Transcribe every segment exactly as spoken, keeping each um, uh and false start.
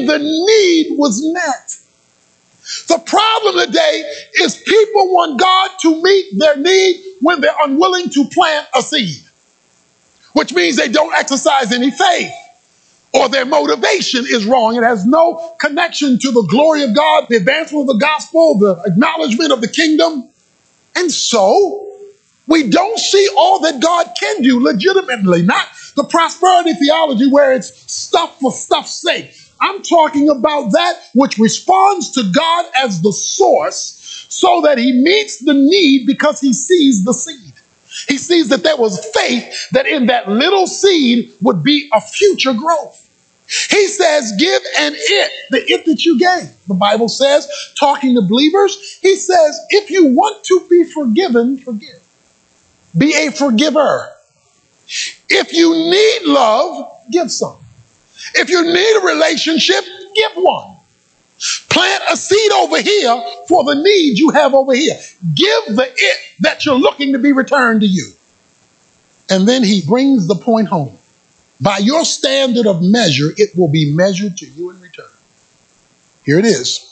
and the need was met. The problem today is people want God to meet their need when they're unwilling to plant a seed, which means they don't exercise any faith, or their motivation is wrong. It has no connection to the glory of God, the advancement of the gospel, the acknowledgement of the kingdom. And so we don't see all that God can do legitimately, not the prosperity theology where it's stuff for stuff's sake. I'm talking about that which responds to God as the source so that he meets the need because he sees the seed. He sees that there was faith that in that little seed would be a future growth. He says, give an it, the it that you gave. The Bible says, talking to believers, he says, if you want to be forgiven, forgive. Be a forgiver. If you need love, give some. If you need a relationship, give one. Plant a seed over here for the need you have over here. Give the it that you're looking to be returned to you. And then he brings the point home. By your standard of measure, it will be measured to you in return. Here it is.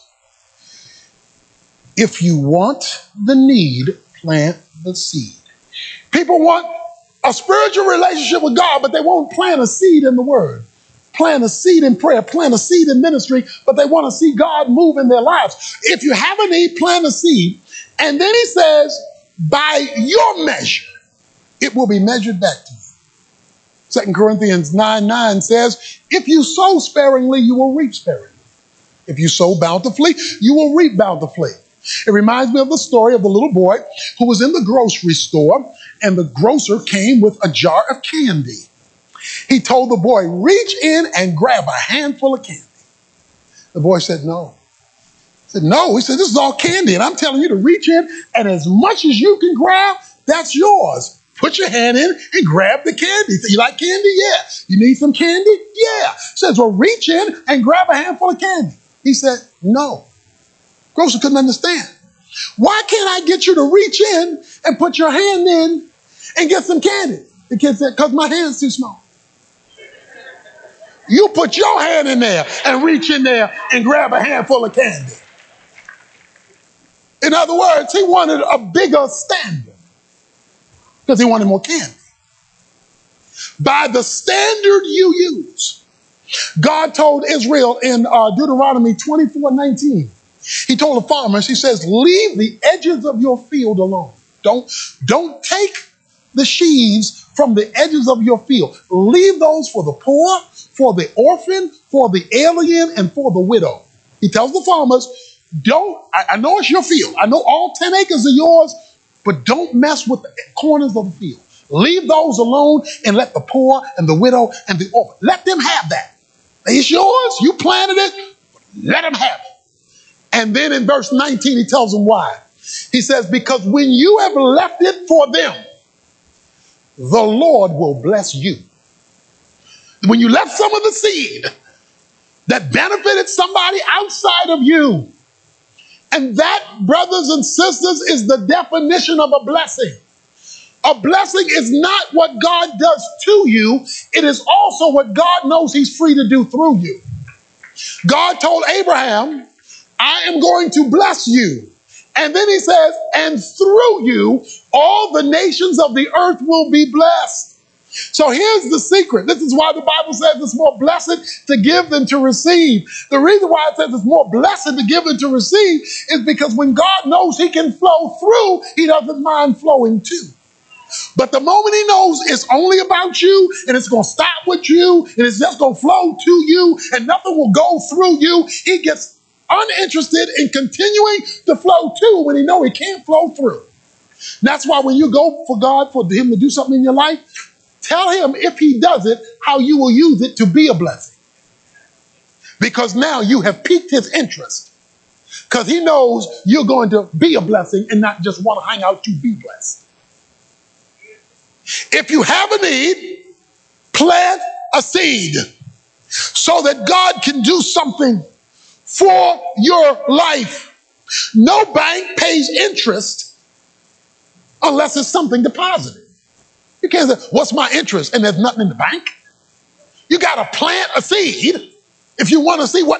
If you want the need, plant the seed. People want a spiritual relationship with God, but they won't plant a seed in the word. Plant a seed in prayer, plant a seed in ministry, but they want to see God move in their lives. If you have a need, plant a seed. And then he says, by your measure, it will be measured back to you. Second Corinthians nine nine says, if you sow sparingly, you will reap sparingly. If you sow bountifully, you will reap bountifully. It reminds me of the story of the little boy who was in the grocery store, and the grocer came with a jar of candy. He told the boy, reach in and grab a handful of candy. The boy said, no. He said, no. He said, this is all candy, and I'm telling you to reach in, and as much as you can grab, that's yours. Put your hand in and grab the candy. You like candy? Yeah. You need some candy? Yeah. He says, well, reach in and grab a handful of candy. He said, no. Grocer couldn't understand. Why can't I get you to reach in and put your hand in and get some candy? The kid said, because my hand's too small. You put your hand in there and reach in there and grab a handful of candy. In other words, he wanted a bigger standard because he wanted more candy. By the standard you use, God told Israel in uh, Deuteronomy twenty-four nineteen, he told the farmers, he says, leave the edges of your field alone. Don't, don't take the sheaves from the edges of your field. Leave those for the poor, for the orphan, for the alien, and for the widow. He tells the farmers, don't, I, I know it's your field. I know all ten acres are yours, but don't mess with the corners of the field. Leave those alone and let the poor and the widow and the orphan, let them have that. It's yours. You planted it. Let them have it. And then in verse nineteen, he tells them why. He says, because when you have left it for them, the Lord will bless you. When you left some of the seed that benefited somebody outside of you, and that, brothers and sisters, is the definition of a blessing. A blessing is not what God does to you. It is also what God knows he's free to do through you. God told Abraham, I am going to bless you. And then he says, and through you, all the nations of the earth will be blessed. So here's the secret. This is why the Bible says it's more blessed to give than to receive. The reason why it says it's more blessed to give than to receive is because when God knows he can flow through, he doesn't mind flowing too. But the moment he knows it's only about you and it's going to stop with you and it's just going to flow to you and nothing will go through you, he gets uninterested in continuing to flow too when he knows he can't flow through. That's why when you go for God, for him to do something in your life, tell him if he does it, how you will use it to be a blessing. Because now you have piqued his interest. Because he knows you're going to be a blessing and not just want to hang out to be blessed. If you have a need, plant a seed so that God can do something for your life. No bank pays interest unless it's something deposited. You can't say, what's my interest? And there's nothing in the bank. You got to plant a seed if you want to see what